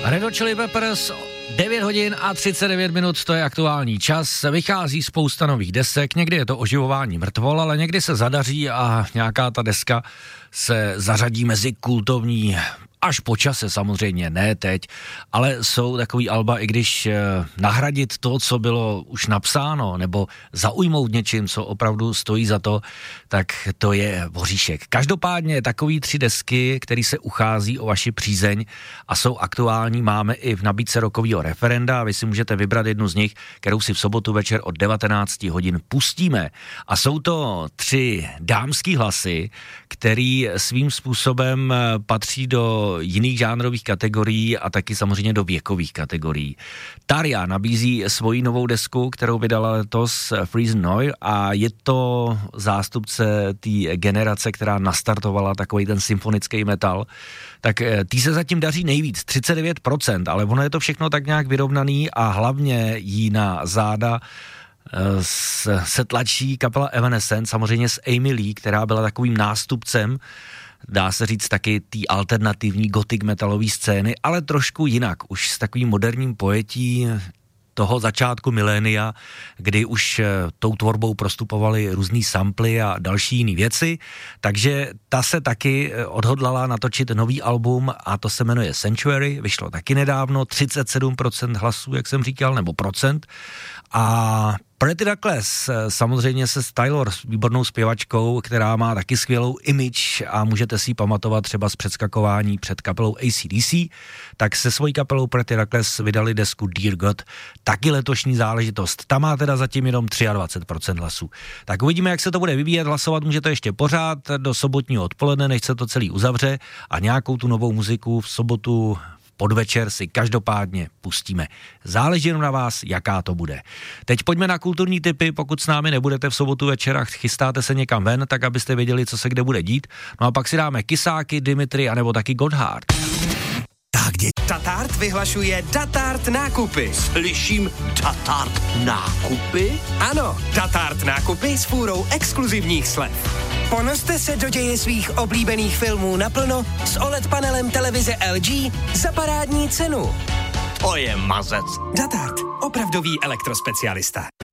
Red Hot Chili Peppers, 9 hodin a 39 minut, to je aktuální čas. Vychází spousta nových desek, někdy je to oživování mrtvol, ale někdy se zadaří a nějaká ta deska se zařadí mezi kultovní, až po čase samozřejmě, ne teď, ale jsou takový alba, i když nahradit to, co bylo už napsáno, nebo zaujmout něčím, co opravdu stojí za to, tak to je voříšek. Každopádně takový 3 desky, které se uchází o vaši přízeň a jsou aktuální, máme i v nabídce rokového referenda a vy si můžete vybrat jednu z nich, kterou si v sobotu večer od 19 hodin pustíme. A jsou to 3 dámský hlasy, který svým způsobem patří do jiných žánrových kategorií a taky samozřejmě do věkových kategorií. Tarja nabízí svoji novou desku, kterou vydala letos Freeze Noir a je to zástupce té generace, která nastartovala takový ten symfonický metal. Tak tý se zatím daří nejvíc, 39%, ale ono je to všechno tak nějak vyrovnaný a hlavně jí na záda se tlačí kapela Evanescence, samozřejmě s Amy Lee, která byla takovým nástupcem, dá se říct taky té alternativní gothic metalové scény, ale trošku jinak, už s takovým moderním pojetí toho začátku milénia, kdy už tou tvorbou prostupovaly různý samply a další jiné věci, takže ta se taky odhodlala natočit nový album a to se jmenuje Sanctuary, vyšlo taky nedávno, 37% hlasů, jak jsem říkal, nebo procent a Pretty Reckless samozřejmě se Taylor s výbornou zpěvačkou, která má taky skvělou image a můžete si ji pamatovat třeba z předskakování před kapelou AC/DC, tak se svojí kapelou Pretty Reckless vydali desku Dear God, taky letošní záležitost. Ta má teda zatím jenom 23% hlasů. Tak uvidíme, jak se to bude vyvíjet, hlasovat můžete ještě pořád do sobotního odpoledne, než se to celý uzavře a nějakou tu novou muziku v sobotu podvečer si každopádně pustíme. Záleží jenom na vás, jaká to bude. Teď pojďme na kulturní tipy, pokud s námi nebudete v sobotu večer a chystáte se někam ven, tak abyste věděli, co se kde bude dít. No a pak si dáme Kysáky, Dimitri anebo taky Gotthard. Datart vyhlašuje Datart nákupy. Slyším Datart nákupy? Ano, Datart nákupy s fůrou exkluzivních slev. Ponořte se do děje svých oblíbených filmů naplno s OLED panelem televize LG za parádní cenu. To je mazec. Datart, opravdový elektrospecialista.